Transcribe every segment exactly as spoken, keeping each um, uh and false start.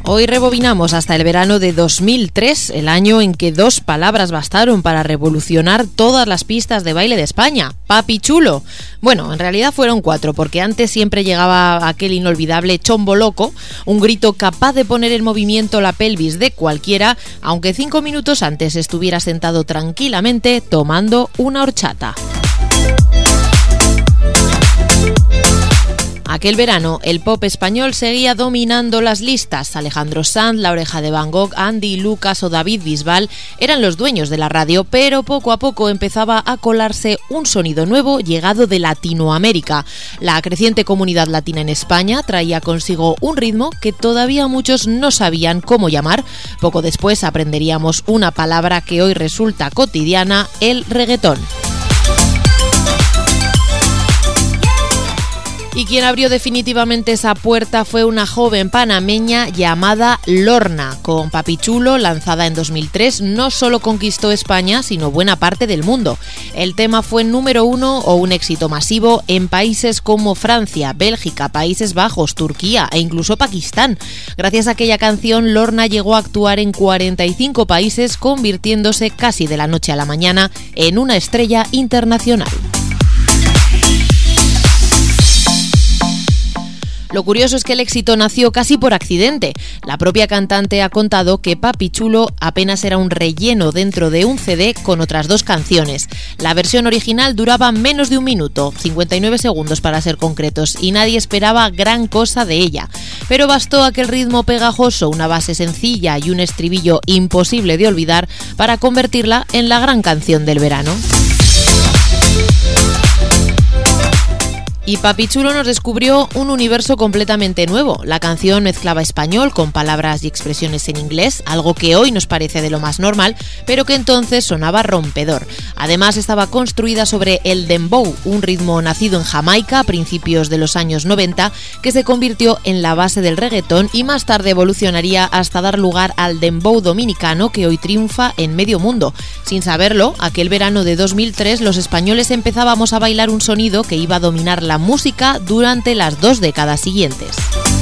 Hoy rebobinamos hasta el verano de dos mil tres, el año en que dos palabras bastaron para revolucionar todas las pistas de baile de España: papi chulo. Bueno, en realidad fueron cuatro, porque antes siempre llegaba aquel inolvidable chombo loco, un grito capaz de poner en movimiento la pelvis de cualquiera, aunque cinco minutos antes estuviera sentado tranquilamente tomando una horchata. Aquel verano, el pop español seguía dominando las listas. Alejandro Sanz, La Oreja de Van Gogh, Andy Lucas o David Bisbal eran los dueños de la radio, pero poco a poco empezaba a colarse un sonido nuevo llegado de Latinoamérica. La creciente comunidad latina en España traía consigo un ritmo que todavía muchos no sabían cómo llamar. Poco después aprenderíamos una palabra que hoy resulta cotidiana: el reggaetón. Y quien abrió definitivamente esa puerta fue una joven panameña llamada Lorna. Con Papi Chulo, lanzada en dos mil tres, no solo conquistó España, sino buena parte del mundo. El tema fue número uno o un éxito masivo en países como Francia, Bélgica, Países Bajos, Turquía e incluso Pakistán. Gracias a aquella canción, Lorna llegó a actuar en cuarenta y cinco países, convirtiéndose casi de la noche a la mañana en una estrella internacional. Lo curioso es que el éxito nació casi por accidente. La propia cantante ha contado que Papi Chulo apenas era un relleno dentro de un ce de con otras dos canciones. La versión original duraba menos de un minuto, cincuenta y nueve segundos para ser concretos, y nadie esperaba gran cosa de ella. Pero bastó aquel ritmo pegajoso, una base sencilla y un estribillo imposible de olvidar para convertirla en la gran canción del verano. Y Papi Chulo nos descubrió un universo completamente nuevo. La canción mezclaba español con palabras y expresiones en inglés, algo que hoy nos parece de lo más normal, pero que entonces sonaba rompedor. Además, estaba construida sobre el dembow, un ritmo nacido en Jamaica a principios de los años noventa, que se convirtió en la base del reggaetón y más tarde evolucionaría hasta dar lugar al dembow dominicano, que hoy triunfa en medio mundo. Sin saberlo, aquel verano de dos mil tres los españoles empezábamos a bailar un sonido que iba a dominar la música durante las dos décadas siguientes.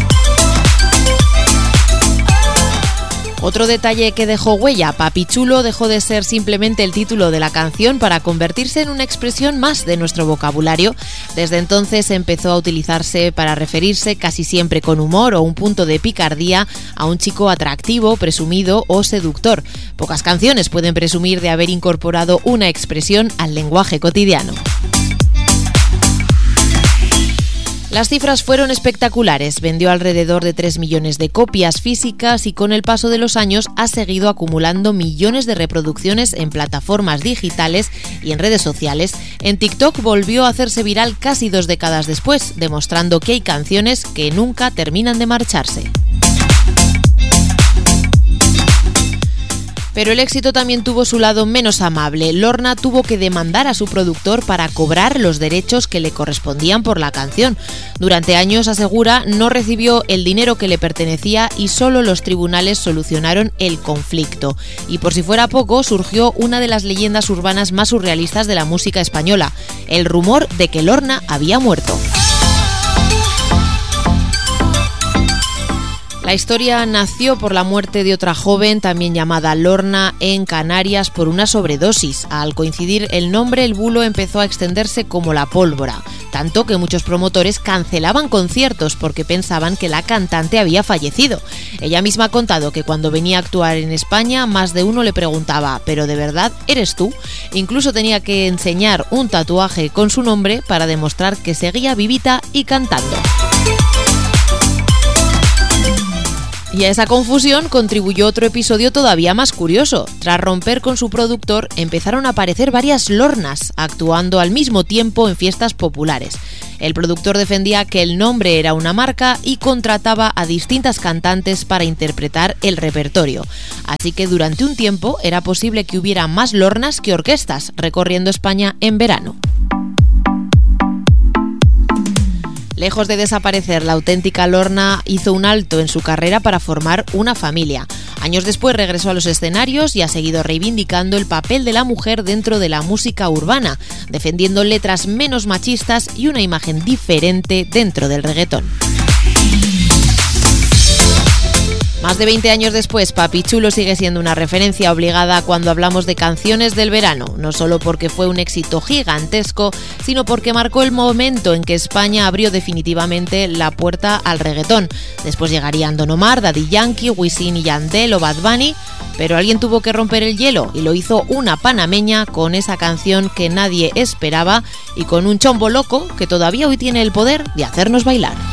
Otro detalle que dejó huella: Papi Chulo dejó de ser simplemente el título de la canción para convertirse en una expresión más de nuestro vocabulario. Desde entonces empezó a utilizarse para referirse, casi siempre con humor o un punto de picardía, a un chico atractivo, presumido o seductor. Pocas canciones pueden presumir de haber incorporado una expresión al lenguaje cotidiano. Las cifras fueron espectaculares. Vendió alrededor de tres millones de copias físicas y con el paso de los años ha seguido acumulando millones de reproducciones en plataformas digitales y en redes sociales. En TikTok volvió a hacerse viral casi dos décadas después, demostrando que hay canciones que nunca terminan de marcharse. Pero el éxito también tuvo su lado menos amable. Lorna tuvo que demandar a su productor para cobrar los derechos que le correspondían por la canción. Durante años, asegura, no recibió el dinero que le pertenecía y solo los tribunales solucionaron el conflicto. Y por si fuera poco, surgió una de las leyendas urbanas más surrealistas de la música española: el rumor de que Lorna había muerto. La historia nació por la muerte de otra joven, también llamada Lorna, en Canarias por una sobredosis. Al coincidir el nombre, el bulo empezó a extenderse como la pólvora, tanto que muchos promotores cancelaban conciertos porque pensaban que la cantante había fallecido. Ella misma ha contado que cuando venía a actuar en España, más de uno le preguntaba: ¿pero de verdad eres tú? Incluso tenía que enseñar un tatuaje con su nombre para demostrar que seguía vivita y cantando. Y a esa confusión contribuyó otro episodio todavía más curioso. Tras romper con su productor, empezaron a aparecer varias Lornas, actuando al mismo tiempo en fiestas populares. El productor defendía que el nombre era una marca y contrataba a distintas cantantes para interpretar el repertorio. Así que durante un tiempo era posible que hubiera más Lornas que orquestas, recorriendo España en verano. Lejos de desaparecer, la auténtica Lorna hizo un alto en su carrera para formar una familia. Años después regresó a los escenarios y ha seguido reivindicando el papel de la mujer dentro de la música urbana, defendiendo letras menos machistas y una imagen diferente dentro del reggaetón. Más de veinte años después, Papi Chulo sigue siendo una referencia obligada cuando hablamos de canciones del verano, no solo porque fue un éxito gigantesco, sino porque marcó el momento en que España abrió definitivamente la puerta al reggaetón. Después llegarían Don Omar, Daddy Yankee, Wisin y Yandel o Bad Bunny, pero alguien tuvo que romper el hielo y lo hizo una panameña con esa canción que nadie esperaba y con un chombo loco que todavía hoy tiene el poder de hacernos bailar.